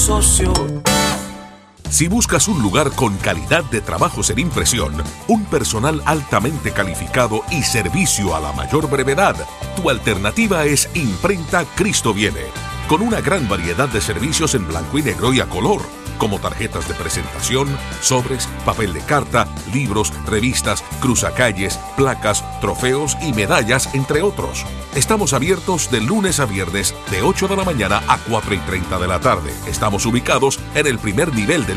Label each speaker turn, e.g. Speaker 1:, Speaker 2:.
Speaker 1: socio.
Speaker 2: Si buscas un lugar con calidad de trabajos en impresión, un personal altamente calificado y servicio a la mayor brevedad, tu alternativa es Imprenta Cristo Viene, con una gran variedad de servicios en blanco y negro y a color, como tarjetas de presentación, sobres, papel de carta, libros, revistas, cruzacalles, placas, trofeos y medallas, entre otros. Estamos abiertos de lunes a viernes de 8 de la mañana a 4:30 de la tarde. Estamos ubicados en el primer nivel del